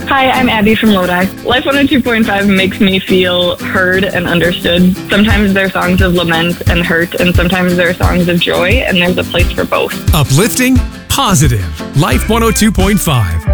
Hi, I'm Abby from Lodi. Life 102.5 makes me feel heard and understood. Sometimes they're songs of lament and hurt, and sometimes they're songs of joy, and there's a place for both. Uplifting, positive. Life 102.5.